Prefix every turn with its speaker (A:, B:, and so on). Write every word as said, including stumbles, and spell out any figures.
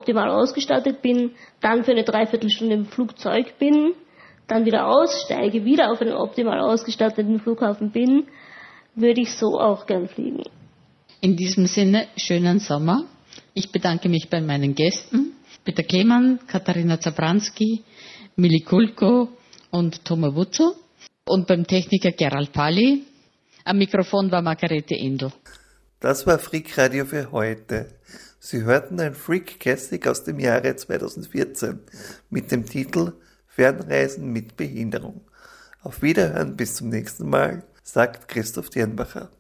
A: optimal ausgestattet bin, dann für eine Dreiviertelstunde im Flugzeug bin, dann wieder aussteige, wieder auf einem optimal ausgestatteten Flughafen bin, würde ich so auch gern fliegen.
B: In diesem Sinne, schönen Sommer. Ich bedanke mich bei meinen Gästen, Peter Klemann, Katharina Zabranski, Mili Kulko und Toma Wutzo und beim Techniker Gerald Pali. Am Mikrofon war Margarete Endl.
C: Das war Freak Radio für heute. Sie hörten ein Freak-Classic aus dem Jahre zweitausendvierzehn mit dem Titel Fernreisen mit Behinderung. Auf Wiederhören, bis zum nächsten Mal, sagt Christoph Dirnbacher.